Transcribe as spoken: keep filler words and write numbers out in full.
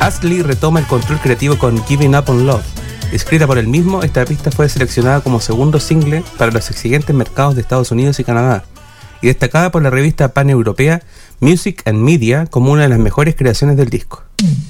Astley retoma el control creativo con Giving Up on Love. Escrita por él mismo, esta pista fue seleccionada como segundo single para los exigentes mercados de Estados Unidos y Canadá, y destacada por la revista paneuropea Music and Media como una de las mejores creaciones del disco.